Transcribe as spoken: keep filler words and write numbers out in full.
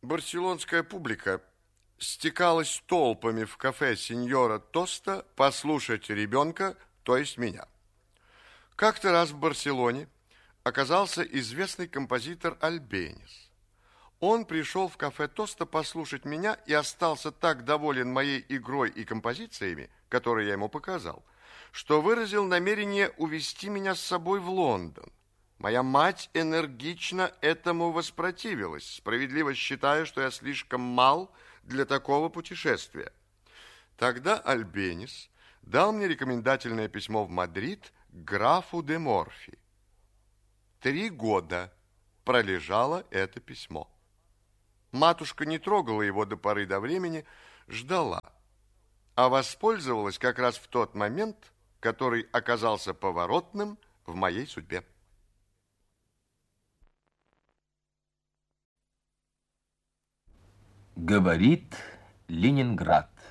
Барселонская публика стекалась толпами в кафе сеньора Тоста послушать ребенка, то есть меня. Как-то раз в Барселоне оказался известный композитор Альбенис. Он пришел в кафе Тоста послушать меня и остался так доволен моей игрой и композициями, которые я ему показал, что выразил намерение увезти меня с собой в Лондон. Моя мать энергично этому воспротивилась, справедливо считая, что я слишком мал для такого путешествия. Тогда Альбенис дал мне рекомендательное письмо в Мадрид к графу де Морфи. Три года пролежало это письмо. Матушка не трогала его до поры до времени, ждала, а воспользовалась как раз в тот момент, который оказался поворотным в моей судьбе. Говорит Ленинград.